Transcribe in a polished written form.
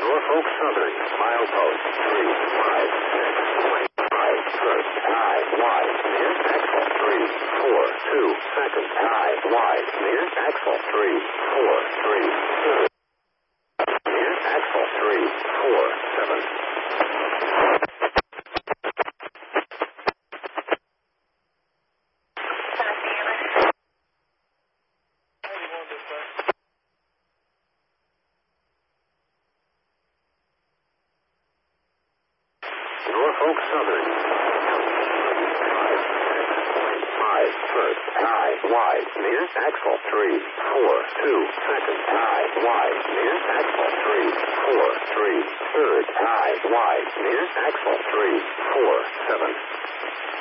Norfolk Southern, milepost 356, 25, first, high, wide, near, axle 342, second, high, wide, near, axle 343, third, near, axle 347. Norfolk Southern, 5, first, high, wide, near, axle 342, second, high, wide, near, axle 343, third, high, wide, near, axle 347.